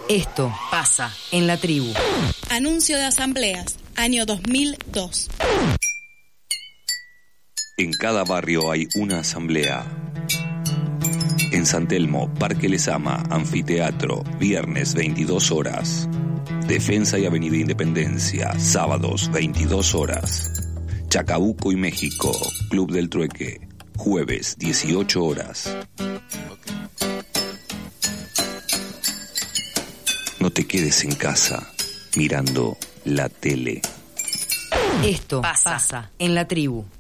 Esto pasa en la tribu. Anuncio de asambleas, año 2002. En cada barrio hay una asamblea. En San Telmo, Parque Lezama, Anfiteatro, viernes 22 horas. Defensa y Avenida Independencia, sábados 22 horas. Chacabuco y México, Club del Trueque, jueves 18 horas. No te quedes en casa mirando la tele. Esto pasa en la tribu.